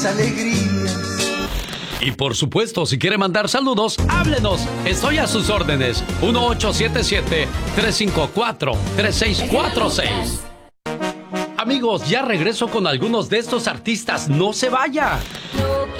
alegrías. Y por supuesto, si quiere mandar saludos, háblenos. Estoy a sus órdenes. 1877-354-3646. Amigos, ya regreso con algunos de estos artistas. ¡No se vaya!